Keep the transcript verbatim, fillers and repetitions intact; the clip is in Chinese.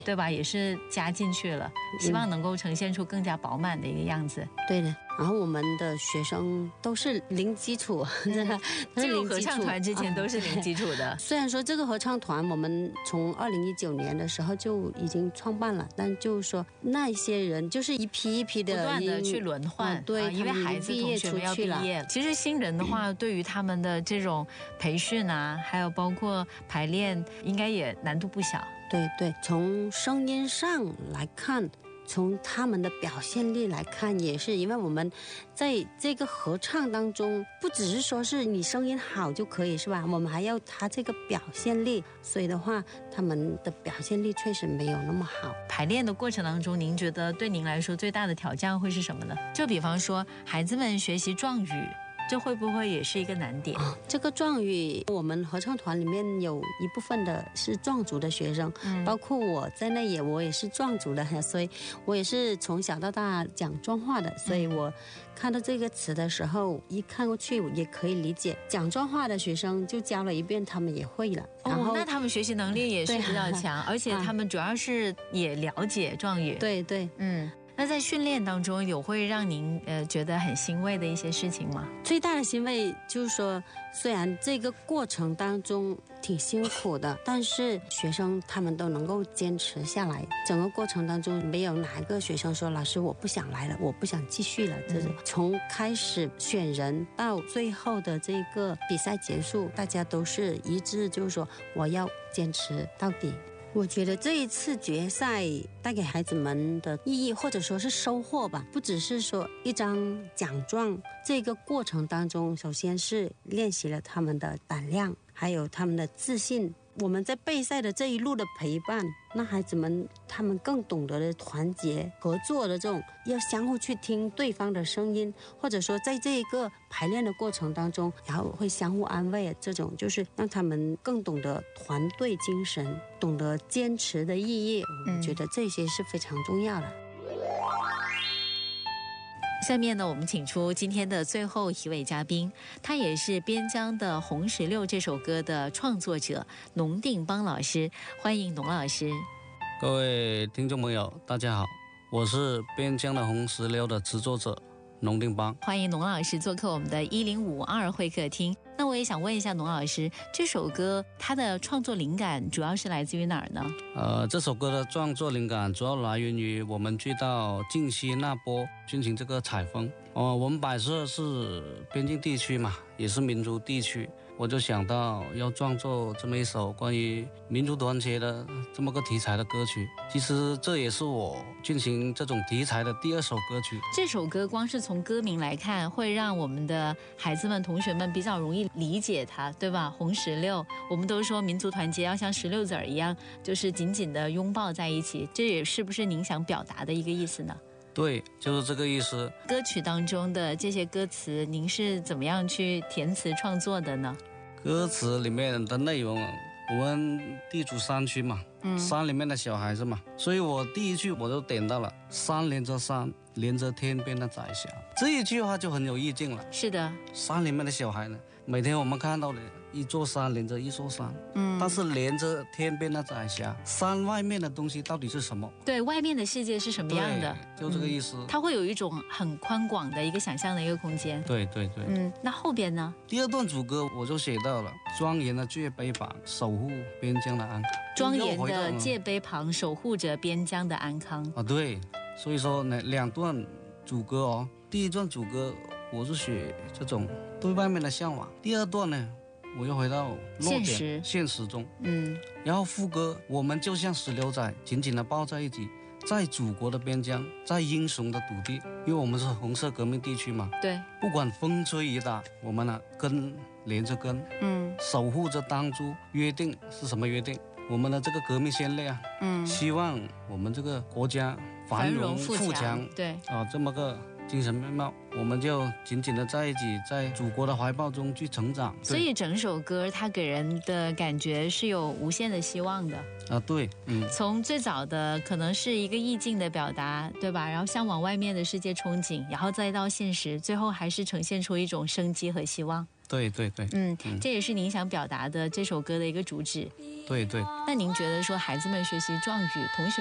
对吧？也是加进去了，希望能够呈现出更加饱满的一个样子。 嗯、对的。然后我们的学生都是零基础，真的， 进入合唱团之前都是零基础的。 啊、虽然说这个合唱团我们从二零一九年的时候就已经创办了，但就是说那些人就是一批一批的不断的去轮换， 啊、对、 啊，因为孩子同学们要毕业。其实新人的话，对于他们的这种培训啊，还有包括排练，应该也难度不小。 对对，从声音上来看，从他们的表现力来看，也是因为我们在这个合唱当中，不只是说是你声音好就可以，是吧？我们还要他这个表现力，所以的话，他们的表现力确实没有那么好。 排练的过程当中，您觉得对您来说最大的挑战会是什么呢？就比方说，孩子们学习壮语。这会不会也是一个难点？ 啊、这个壮语，我们合唱团里面有一部分的是壮族的学生，嗯、包括我在内也，我也是壮族的，所以我也是从小到大讲壮话的，所以我看到这个词的时候，一看过去也可以理解。讲壮话的学生就教了一遍，他们也会了。然后、 哦、那他们学习能力也是比较强，而且他们主要是也了解壮语。 对对， 嗯。那在训练当中有会让您呃觉得很欣慰的一些事情吗？ 最大的欣慰就是说，虽然这个过程当中挺辛苦的，但是学生他们都能够坚持下来。整个过程当中没有哪一个学生说老师我不想来了，我不想继续了。这是从开始选人到最后的这个比赛结束，大家都是一致，就是说我要坚持到底。我觉得这一次决赛带给孩子们的意义或者说是收获吧，不只是说一张奖状，这个过程当中首先是练习了他们的胆量，还有他们的自信。我们在备赛的这一路的陪伴，那孩子们他们更懂得了团结合作的这种，要相互去听对方的声音，或者说在这一个排练的过程当中，然后会相互安慰，这种就是让他们更懂得团队精神，懂得坚持的意义。我觉得这些是非常重要的。 下面呢，我们请出今天的最后一位嘉宾，他也是边疆的《红石榴》这首歌的创作者农定邦老师，欢迎农老师。 各位听众朋友，大家好，我是边疆的《红石榴》的制作者农定邦， 欢迎农老师做客我们的一零五二会客厅。那我也想问一下农老师，这首歌它的创作灵感主要是来自于哪儿呢？ 呃，这首歌的创作灵感主要来源于我们去到靖西那波进行这个采风。哦、呃，我们摆设是边境地区嘛，也是民族地区，我就想到要创作这么一首关于民族团结的这么个题材的歌曲。其实这也是我进行这种题材的第二首歌曲。 这首歌光是从歌名来看，会让我们的孩子们、同学们比较容易理解它，对吧？红石榴，我们都说民族团结要像石榴籽儿一样，就是紧紧的拥抱在一起，这也是不是您想表达的一个意思呢？ 对，就是这个意思。 歌曲当中的这些歌词，您是怎么样去填词创作的呢？ 歌词里面的内容，我们地处山区嘛，嗯，山里面的小孩子嘛，所以我第一句我就点到了山连着山，连着天边的彩霞，这一句话就很有意境了。 是的， 山里面的小孩呢，每天我们看到的一座山连着一座山，嗯，但是连着天边的彩霞，山外面的东西到底是什么？ 对，外面的世界是什么样的？ 就这个意思、嗯。 它会有一种很宽广的一个想象的一个空间。 对对对， 嗯，那后边呢？ 第二段主歌我就写到了庄严的界碑旁，守护边疆的安康。 庄严的界碑旁，守护着边疆的安康。 啊，对，所以说呢，两段主歌哦，第一段主歌我是写这种对外面的向往，第二段呢，我又回到现实现实中， 嗯， 然后副歌，我们就像石榴仔，紧紧的抱在一起，在祖国的边疆，在英雄的土地，因为我们是红色革命地区嘛， 对， 不管风吹雨打，我们呢根连着根，嗯，守护着当初约定是什么约定？我们的这个革命先烈啊，嗯，希望我们这个国家繁荣富强， 对啊，这么个精神面貌，我们就紧紧的在一起，在祖国的怀抱中去成长。 所以整首歌它给人的感觉是有无限的希望的。 啊，对，嗯， 从最早的可能是一个意境的表达，对吧？然后向往外面的世界憧憬，然后再到现实，最后还是呈现出一种生机和希望。 对对对， 嗯，这也是您想表达的这首歌的一个主旨。 对对。 那您觉得说孩子们学习壮语，同学